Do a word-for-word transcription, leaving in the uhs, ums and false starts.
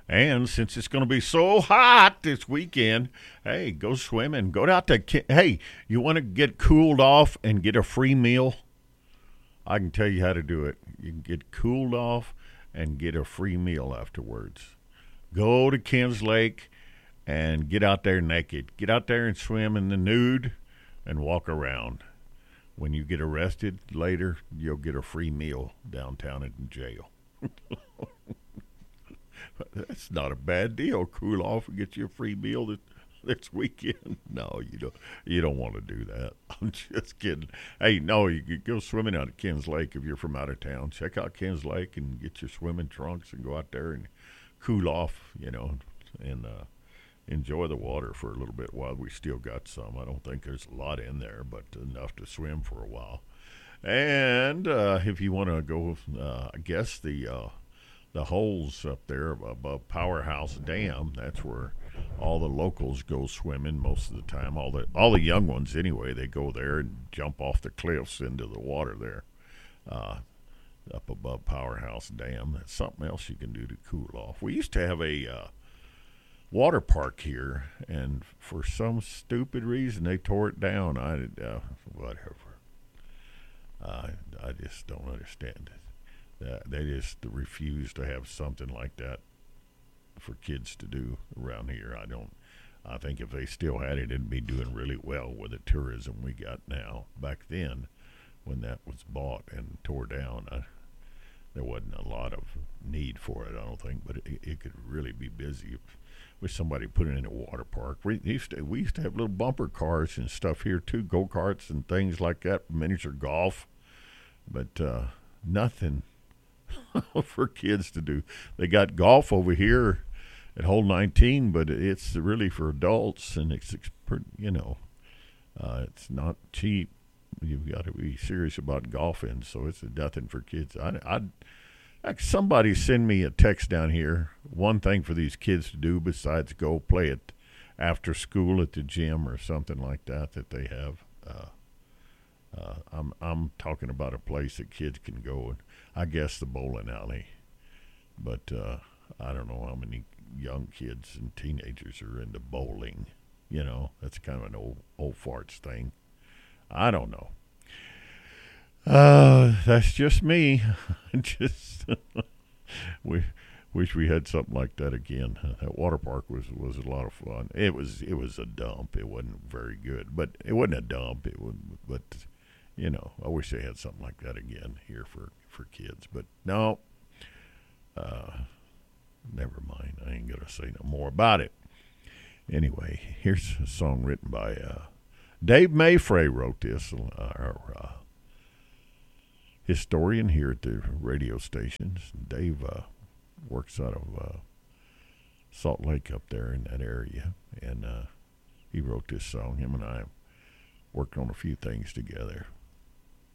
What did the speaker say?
And since it's going to be so hot this weekend, hey, go swimming. Go out to, hey, you want to get cooled off and get a free meal? I can tell you how to do it. You can get cooled off and get a free meal afterwards. Go to Ken's Lake and get out there naked. Get out there and swim in the nude and walk around. When you get arrested later, you'll get a free meal downtown in jail. That's not a bad deal. Cool off and get you a free meal this, this weekend. No, you don't. You don't want to do that. I'm just kidding. Hey, no, you could go swimming out at Ken's Lake if you're from out of town. Check out Ken's Lake and get your swimming trunks and go out there and cool off. You know, and uh, enjoy the water for a little bit while we still got some. I don't think there's a lot in there, but enough to swim for a while. And uh, if you want to go, uh, I guess the. Uh, The holes up there above Powerhouse Dam, that's where all the locals go swimming most of the time. All the all the young ones, anyway, they go there and jump off the cliffs into the water there uh, up above Powerhouse Dam. That's something else you can do to cool off. We used to have a uh, water park here, and for some stupid reason, they tore it down. I uh, whatever. Uh, I just don't understand it. Uh, they just refuse to have something like that for kids to do around here. I don't. I think if they still had it, it'd be doing really well with the tourism we got now. Back then, when that was bought and tore down, I, there wasn't a lot of need for it, I don't think. But it, it could really be busy if, with somebody putting in a water park. We used to we used to have little bumper cars and stuff here too, go karts and things like that, miniature golf, but uh, nothing. For kids to do. They got golf over here at hole nineteen, but it's really for adults, and it's, you know, uh, it's not cheap. You've got to be serious about golfing, so it's nothing for kids. I, I'd, I'd somebody send me a text down here. One thing for these kids to do besides go play it after school at the gym or something like that that they have. Uh, Uh, I'm I'm talking about a place that kids can go, and I guess the bowling alley. But uh, I don't know how many young kids and teenagers are into bowling. You know, that's kind of an old old farts thing. I don't know. Uh, that's just me. just we wish we had something like that again. That water park was, was a lot of fun. It was it was a dump. It wasn't very good, but it wasn't a dump. It was, but. You know, I wish they had something like that again here for, for kids. But no, uh, never mind. I ain't going to say no more about it. Anyway, here's a song written by uh, Dave Mayfrey wrote this, uh, our uh, historian here at the radio stations. Dave uh, works out of uh, Salt Lake up there in that area. And uh, he wrote this song. Him and I worked on a few things together.